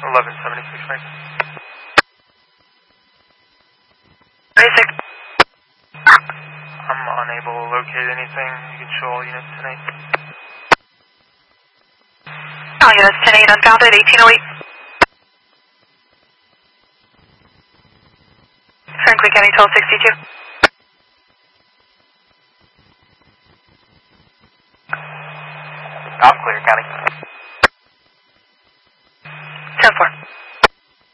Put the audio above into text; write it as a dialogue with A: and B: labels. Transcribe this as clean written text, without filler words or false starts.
A: 1176, right?
B: Basic.
A: I'm unable to locate anything. You can show all units tonight.
B: All units 10-8 unfounded, 1808. Franklin County 1262.
A: I'm clear, County.